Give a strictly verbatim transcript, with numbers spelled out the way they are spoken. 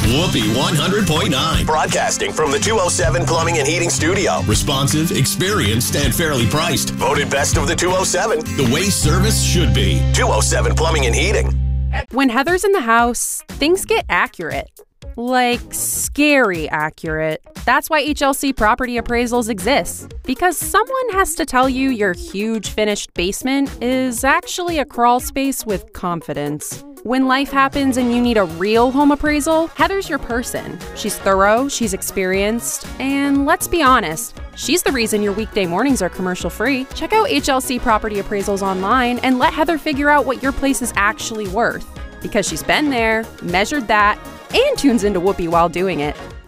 Whoopee one hundred point nine. Broadcasting from the two oh seven Plumbing and Heating Studio. Responsive, experienced, and fairly priced. Voted best of the two oh seven. The way service should be. two oh seven Plumbing and Heating. When Heather's in the house, things get accurate. Like, scary accurate. That's why H L C Property Appraisals exists. Because someone has to tell you your huge finished basement is actually a crawl space with confidence. When life happens and you need a real home appraisal, Heather's your person. She's thorough, she's experienced, and let's be honest, she's the reason your weekday mornings are commercial-free. Check out H L C Property Appraisals online and let Heather figure out what your place is actually worth. Because she's been there, measured that, and tunes into Whoopee while doing it.